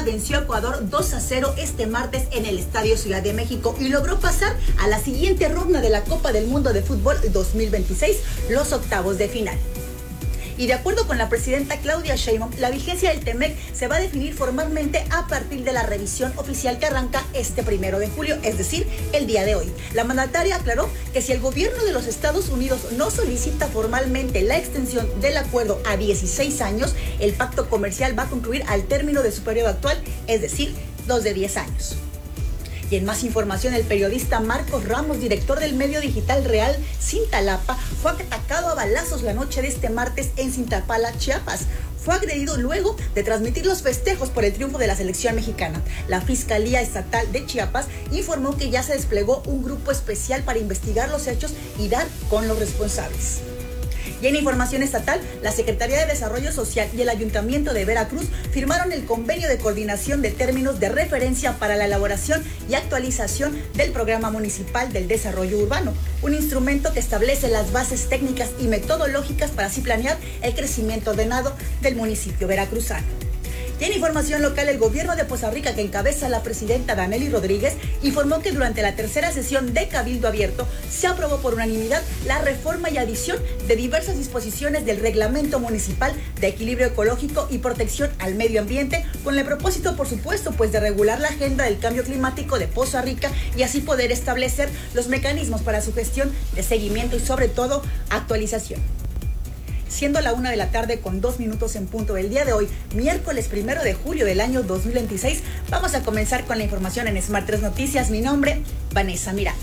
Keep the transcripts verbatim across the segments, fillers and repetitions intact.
venció a Ecuador dos a cero este martes en el Estadio Ciudad de México y logró pasar a la siguiente ronda de la Copa del Mundo de Fútbol dos mil veintiséis, los octavos de final. Y de acuerdo con la presidenta Claudia Sheinbaum, la vigencia del T-M E C se va a definir formalmente a partir de la revisión oficial que arranca este primero de julio, es decir, el día de hoy. La mandataria aclaró que si el gobierno de los Estados Unidos no solicita formalmente la extensión del acuerdo a dieciséis años, el pacto comercial va a concluir al término de su periodo actual, es decir, los de diez años. Y en más información, el periodista Marcos Ramos, director del medio digital Real Cintalapa, fue atacado a balazos la noche de este martes en Cintalapa, Chiapas. Fue agredido luego de transmitir los festejos por el triunfo de la selección mexicana. La Fiscalía Estatal de Chiapas informó que ya se desplegó un grupo especial para investigar los hechos y dar con los responsables. Y en información estatal, la Secretaría de Desarrollo Social y el Ayuntamiento de Veracruz firmaron el convenio de coordinación de términos de referencia para la elaboración y actualización del Programa Municipal del Desarrollo Urbano, un instrumento que establece las bases técnicas y metodológicas para así planear el crecimiento ordenado del municipio veracruzano. Y en información local, el gobierno de Poza Rica, que encabeza la presidenta Danely Rodríguez, informó que durante la tercera sesión de Cabildo Abierto se aprobó por unanimidad la reforma y adición de diversas disposiciones del Reglamento Municipal de Equilibrio Ecológico y Protección al Medio Ambiente, con el propósito, por supuesto, pues de regular la agenda del cambio climático de Poza Rica y así poder establecer los mecanismos para su gestión de seguimiento y, sobre todo, actualización. Siendo la una de la tarde con dos minutos en punto del día de hoy, miércoles primero de julio del año dos mil veintiséis, vamos a comenzar con la información en Smart tres Noticias. Mi nombre, Vanessa Miranda.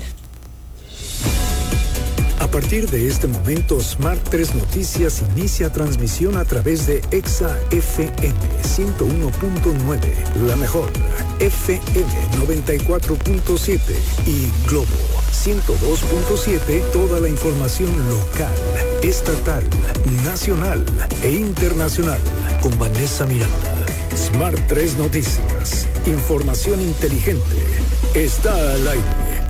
A partir de este momento, Smart tres Noticias inicia transmisión a través de Exa F M ciento uno punto nueve, la mejor, F M noventa y cuatro punto siete y Globo ciento dos punto siete, toda la información local, estatal, nacional e internacional con Vanessa Miranda. Smart tres Noticias, información inteligente, está al aire.